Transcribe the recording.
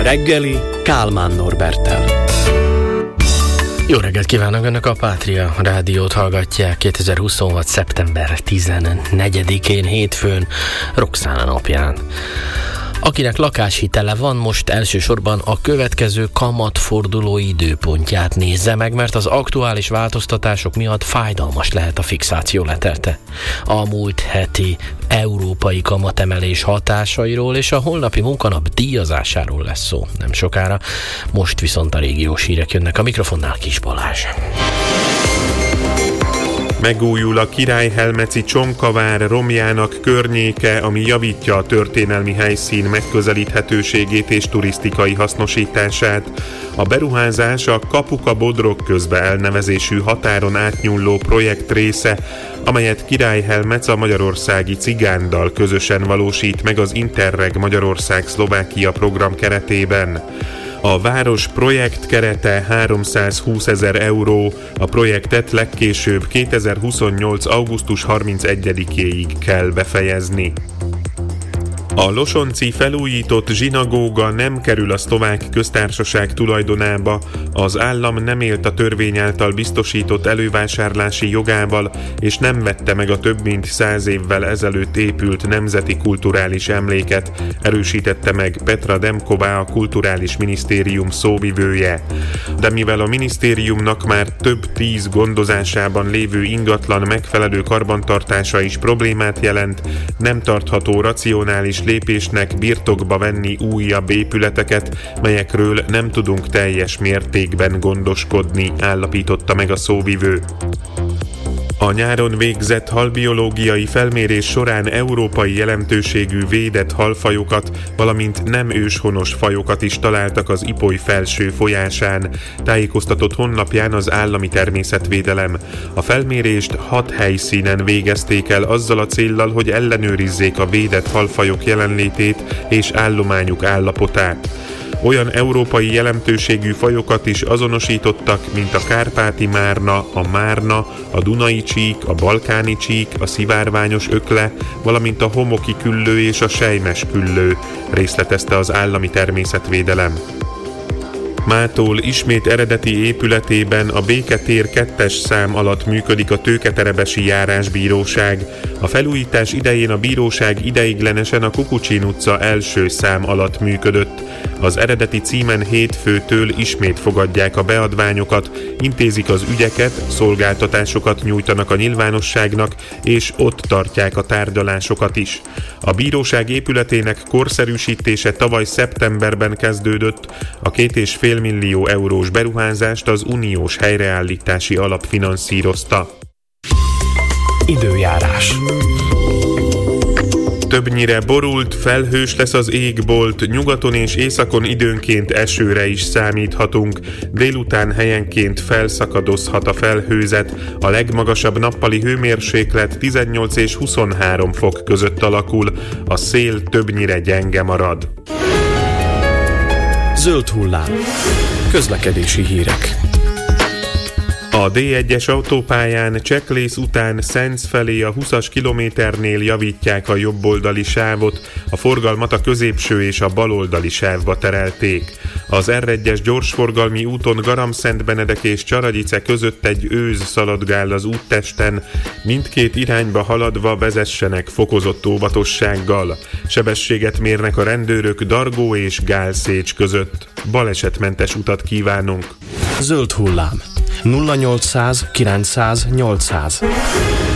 reggeli Kálmán Norberttel. Jó reggelt kívánok, Önök a Pátria rádiót hallgatják 2026. szeptember 14-én, hétfőn, Roxana napján. Akinek lakáshitele van, most elsősorban a következő kamatforduló időpontját nézze meg, mert az aktuális változtatások miatt fájdalmas lehet a fixáció letelte. A múlt heti európai kamatemelés hatásairól és a holnapi munkanap díjazásáról lesz szó nem sokára. Most viszont a régiós hírek jönnek, a mikrofonnál Kis Balázs. Megújul a Királyhelmeci Csonkavár romjának környéke, ami javítja a történelmi helyszín megközelíthetőségét és turisztikai hasznosítását. A beruházás a Kapuka-Bodrog közbe elnevezésű határon átnyúló projekt része, amelyet Királyhelmec a magyarországi Cigándal közösen valósít meg az Interreg Magyarország-Szlovákia program keretében. A város projekt kerete 320 000 euró, a projektet legkésőbb 2028. augusztus 31-éig kell befejezni. A losonci felújított zsinagóga nem kerül a Szlovák Köztársaság tulajdonába, az állam nem élt a törvény által biztosított elővásárlási jogával, és nem vette meg a több mint 100 évvel ezelőtt épült nemzeti kulturális emléket, erősítette meg Petra Demková, a Kulturális Minisztérium szóvivője. De mivel a minisztériumnak már több 10 gondozásában lévő ingatlan megfelelő karbantartása is problémát jelent, nem tartható racionális lépésnek birtokba venni újabb épületeket, melyekről nem tudunk teljes mértékben gondoskodni, állapította meg a szóvivő. A nyáron végzett halbiológiai felmérés során európai jelentőségű védett halfajokat, valamint nem őshonos fajokat is találtak az Ipoly felső folyásán, tájékoztatott honlapján az Állami Természetvédelem. A felmérést 6 helyszínen végezték el azzal a céllal, hogy ellenőrizzék a védett halfajok jelenlétét és állományuk állapotát. Olyan európai jelentőségű fajokat is azonosítottak, mint a kárpáti márna, a márna, a dunai csík, a balkáni csík, a szivárványos ökle, valamint a homoki küllő és a selymes küllő, részletezte az Állami Természetvédelem. Mától ismét eredeti épületében a Béketér 2-es szám alatt működik a Tőketerebesi járásbíróság. A felújítás idején a bíróság ideiglenesen a Kukucsin utca első szám alatt működött. Az eredeti címen hétfőtől ismét fogadják a beadványokat, intézik az ügyeket, szolgáltatásokat nyújtanak a nyilvánosságnak, és ott tartják a tárgyalásokat is. A bíróság épületének korszerűsítése tavaly szeptemberben kezdődött, a 2,5 millió eurós beruházást az uniós helyreállítási alap finanszírozta. Időjárás. Többnyire borult, felhős lesz az égbolt, nyugaton és északon időnként esőre is számíthatunk, délután helyenként felszakadozhat a felhőzet, a legmagasabb nappali hőmérséklet 18 és 23 fok között alakul, a szél többnyire gyenge marad. Zöld hullám. Közlekedési hírek. A D1-es autópályán csekklész után Szenc felé a 20-as kilométernél javítják a jobboldali sávot, a forgalmat a középső és a baloldali sávba terelték. Az R1-es gyorsforgalmi úton Garamszentbenedek és Csaradyice között egy őz szaladgál az úttesten, mindkét irányba haladva vezessenek fokozott óvatossággal. Sebességet mérnek a rendőrök Dargó és Gálszécs között. Balesetmentes utat kívánunk! Zöld hullám. 0800 900 800.